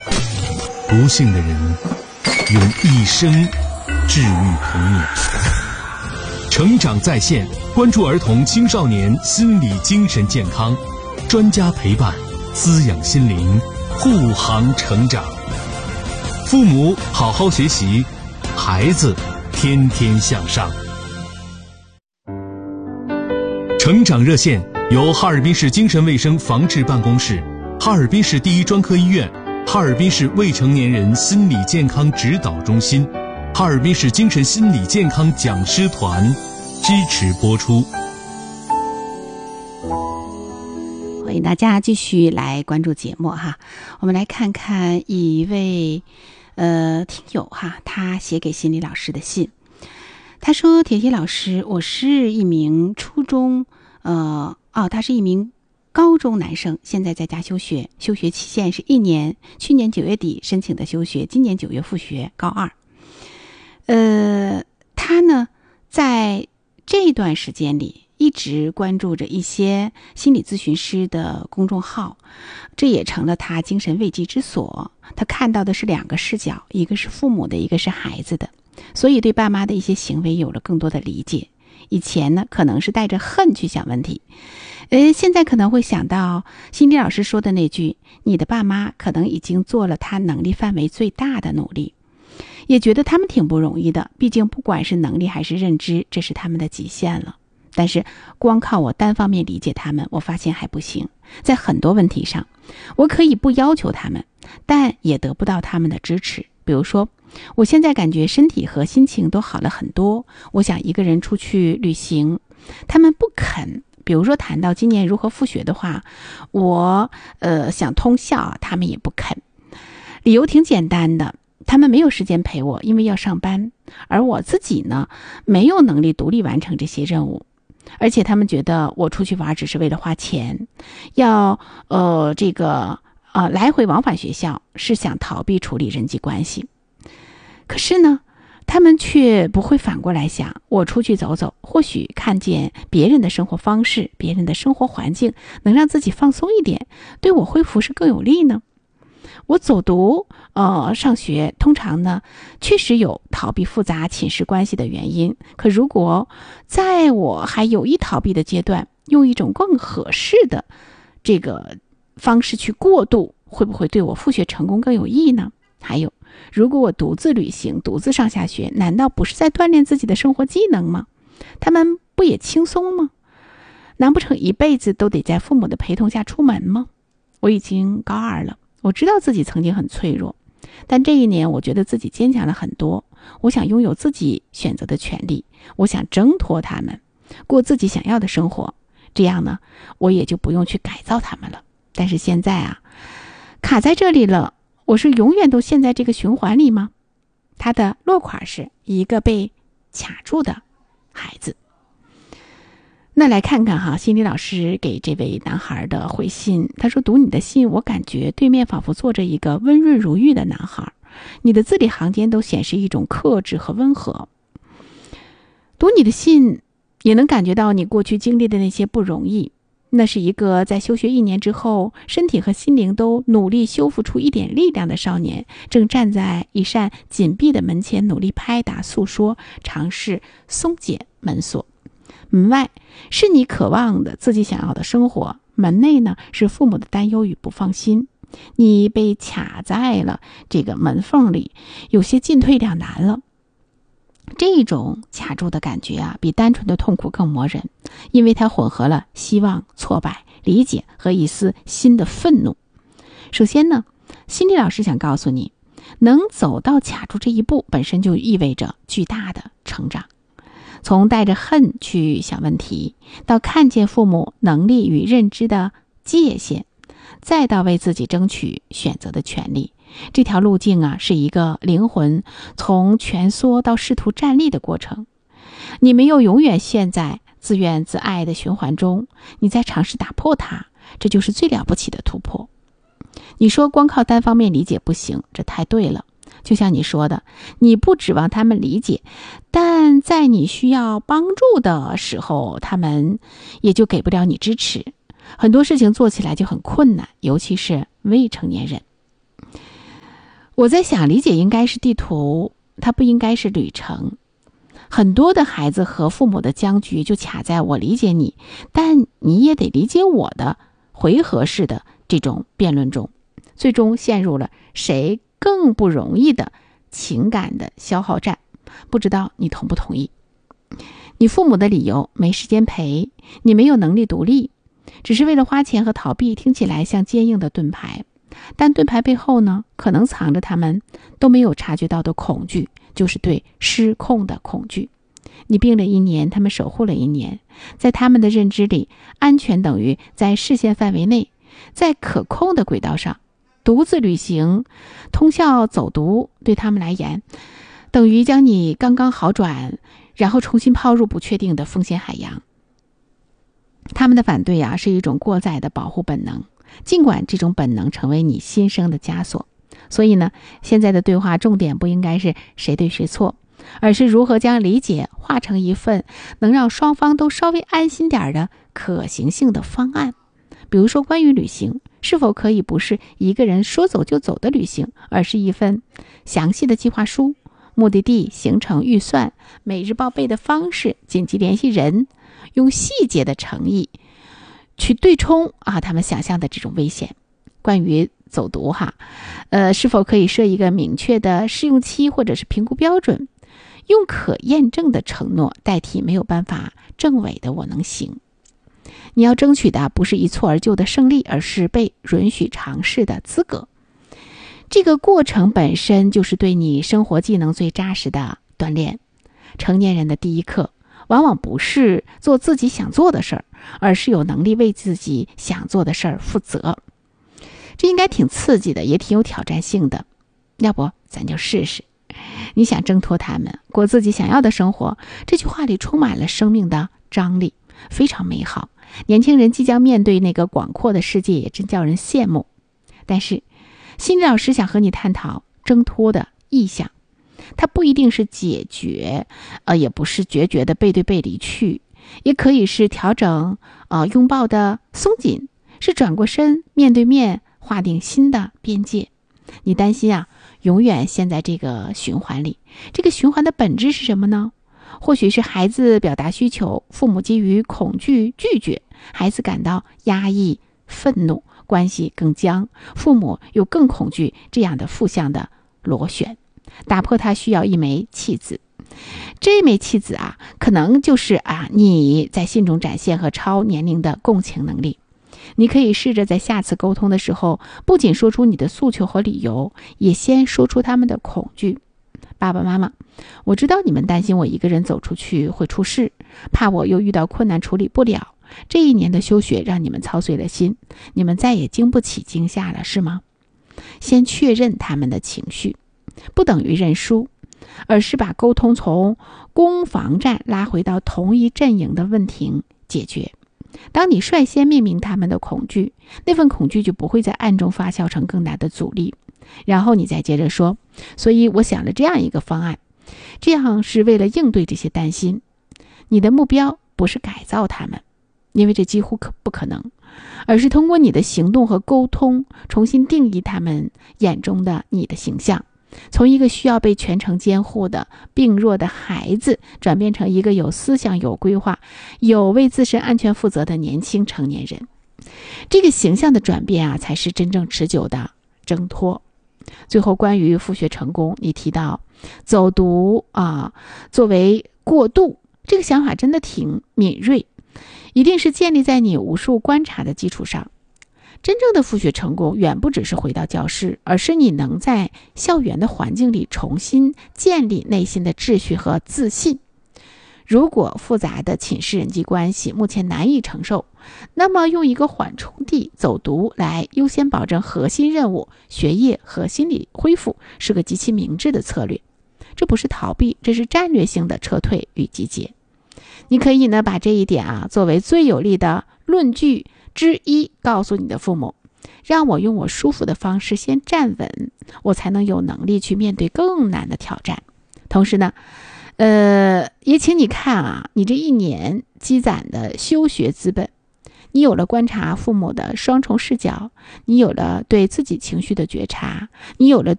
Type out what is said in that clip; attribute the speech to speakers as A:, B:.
A: 不幸的人用一生治愈童年。成长在线，关注儿童青少年心理精神健康，专家陪伴，滋养心灵，护航成长。父母好好学习，孩子天天向上。成长热线由哈尔滨市精神卫生防治办公室、哈尔滨市第一专科医院、哈尔滨市未成年人心理健康指导中心、哈尔滨市精神心理健康讲师团支持播出。
B: 欢迎大家继续来关注节目哈。我们来看看一位听友哈，他写给心理老师的信。他说：铁铁老师，我是一名初中他是一名高中男生，现在在家休学，休学期限是1年，去年9月底申请的休学，今年9月复学，高2。他呢在这段时间里一直关注着一些心理咨询师的公众号，这也成了他精神慰藉之所。他看到的是2个视角，一个是父母的，一个是孩子的，所以对爸妈的一些行为有了更多的理解。以前呢可能是带着恨去想问题，现在可能会想到心理老师说的那句，你的爸妈可能已经做了他能力范围最大的努力，也觉得他们挺不容易的，毕竟不管是能力还是认知，这是他们的极限了。但是光靠我单方面理解他们，我发现还不行。在很多问题上，我可以不要求他们，但也得不到他们的支持。比如说，我现在感觉身体和心情都好了很多，我想一个人出去旅行，他们不肯。比如说谈到今年如何复学的话，我想通校，他们也不肯。理由挺简单的，他们没有时间陪我，因为要上班，而我自己呢没有能力独立完成这些任务。而且他们觉得我出去玩只是为了花钱，要来回往返学校是想逃避处理人际关系。可是呢他们却不会反过来想，我出去走走，或许看见别人的生活方式，别人的生活环境，能让自己放松一点，对我恢复是更有利呢。我走读上学通常呢确实有逃避复杂寝室关系的原因，可如果在我还有意逃避的阶段，用一种更合适的这个方式去过渡，会不会对我复学成功更有益呢？还有，如果我独自旅行，独自上下学，难道不是在锻炼自己的生活技能吗？他们不也轻松吗？难不成一辈子都得在父母的陪同下出门吗？我已经高2了，我知道自己曾经很脆弱，但这一年我觉得自己坚强了很多。我想拥有自己选择的权利，我想挣脱他们，过自己想要的生活，这样呢我也就不用去改造他们了。但是现在卡在这里了，我是永远都陷在这个循环里吗？他的落款是一个被卡住的孩子。那来看看心理老师给这位男孩的回信。他说，读你的信，我感觉对面仿佛坐着一个温润如玉的男孩，你的字里行间都显示一种克制和温和。读你的信也能感觉到你过去经历的那些不容易，那是一个在休学1年之后，身体和心灵都努力修复出一点力量的少年，正站在一扇紧闭的门前，努力拍打诉说，尝试松解门锁。门外是你渴望的自己想要的生活，门内呢是父母的担忧与不放心。你被卡在了这个门缝里，有些进退两难了。这种卡住的感觉比单纯的痛苦更磨人，因为它混合了希望、挫败、理解和一丝新的愤怒。首先呢，心理老师想告诉你，能走到卡住这一步，本身就意味着巨大的成长。从带着恨去想问题，到看见父母能力与认知的界限，再到为自己争取选择的权利，这条路径是一个灵魂从蜷缩到试图站立的过程。你没有永远陷在自怨自艾的循环中，你在尝试打破它，这就是最了不起的突破。你说光靠单方面理解不行，这太对了。就像你说的，你不指望他们理解，但在你需要帮助的时候，他们也就给不了你支持。很多事情做起来就很困难，尤其是未成年人。 我在想，理解应该是地图，它不应该是旅程。很多的孩子和父母的僵局就卡在我理解你，但你也得理解我的回合式的这种辩论中，最终陷入了谁更不容易的情感的消耗战。不知道你同不同意？你父母的理由没时间陪，你没有能力独立，只是为了花钱和逃避，听起来像坚硬的盾牌。但盾牌背后呢，可能藏着他们都没有察觉到的恐惧，就是对失控的恐惧。你病了1年，他们守护了1年，在他们的认知里，安全等于在视线范围内，在可控的轨道上。独自旅行，通宵走读，对他们来言，等于将你刚刚好转，然后重新抛入不确定的风险海洋。他们的反对是一种过载的保护本能，尽管这种本能成为你心生的枷锁。所以呢，现在的对话重点不应该是谁对谁错，而是如何将理解化成一份能让双方都稍微安心点的可行性的方案。比如说，关于旅行，是否可以不是一个人说走就走的旅行，而是一份详细的计划书，目的地、行程、预算、每日报备的方式、紧急联系人，用细节的诚意去对冲他们想象的这种危险。关于走读是否可以设一个明确的试用期或者是评估标准，用可验证的承诺代替没有办法证伪的我能行。你要争取的不是一蹴而就的胜利，而是被允许尝试的资格。这个过程本身就是对你生活技能最扎实的锻炼。成年人的第一课往往不是做自己想做的事儿，而是有能力为自己想做的事儿负责。这应该挺刺激的，也挺有挑战性的。要不咱就试试。你想挣脱他们，过自己想要的生活，这句话里充满了生命的张力，非常美好。年轻人即将面对那个广阔的世界，也真叫人羡慕。但是心理老师想和你探讨挣脱的意向，它不一定是解决，也不是决绝的背对背离去，也可以是调整拥抱的松紧，是转过身面对面划定新的边界。你担心永远陷在这个循环里，这个循环的本质是什么呢？或许是孩子表达需求，父母基于恐惧拒绝，孩子感到压抑愤怒，关系更僵，父母又更恐惧这样的负向的螺旋。打破它需要一枚弃子，这枚弃子可能就是你在信中展现和超年龄的共情能力。你可以试着在下次沟通的时候，不仅说出你的诉求和理由，也先说出他们的恐惧。爸爸妈妈，我知道你们担心我一个人走出去会出事，怕我又遇到困难处理不了。这1年的休学让你们操碎了心，你们再也经不起惊吓了，是吗？先确认他们的情绪，不等于认输，而是把沟通从攻防战拉回到同一阵营的问题解决。当你率先命名他们的恐惧，那份恐惧就不会在暗中发酵成更大的阻力。然后你再接着说，所以我想了这样一个方案，这样是为了应对这些担心。你的目标不是改造他们，因为这几乎不可能，而是通过你的行动和沟通，重新定义他们眼中的你的形象，从一个需要被全程监护的病弱的孩子，转变成一个有思想、有规划、有为自身安全负责的年轻成年人。这个形象的转变才是真正持久的挣脱。最后，关于复学成功，你提到走读作为过渡，这个想法真的挺敏锐，一定是建立在你无数观察的基础上。真正的复学成功远不只是回到教室，而是你能在校园的环境里重新建立内心的秩序和自信。如果复杂的寝室人际关系目前难以承受，那么用一个缓冲地走读来优先保证核心任务学业和心理恢复，是个极其明智的策略。这不是逃避，这是战略性的撤退与集结。你可以把这一点作为最有力的论据之一，告诉你的父母，让我用我舒服的方式先站稳，我才能有能力去面对更难的挑战。同时呢，也请你看你这1年积攒的休学资本，你有了观察父母的双重视角，你有了对自己情绪的觉察，你有了